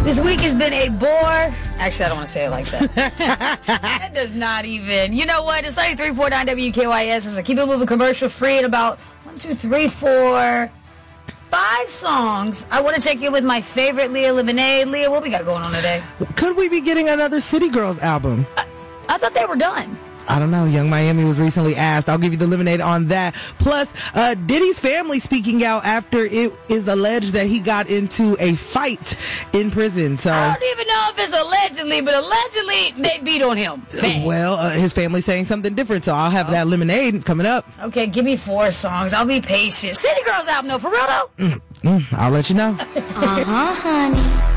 This week has been a bore. Actually, I don't want to say it like that. That does not even. You know what? It's 93.9 WKYS. It's a Keep It Moving commercial free in about 1, 2, 3, 4, 5 songs. I want to check in with my favorite Leah Lemonade. Leah, what we got going on today? Could we be getting another City Girls album? I thought they were done. I don't know. Young Miami was recently asked. I'll give you the lemonade on that. Plus, Diddy's family speaking out after it is alleged that he got into a fight in prison. So I don't even know if it's allegedly, but allegedly they beat on him. Well, his family's saying something different. So I'll have that lemonade coming up. Okay, give me 4 songs. I'll be patient. City Girls album, though, for real though? I'll let you know. Honey.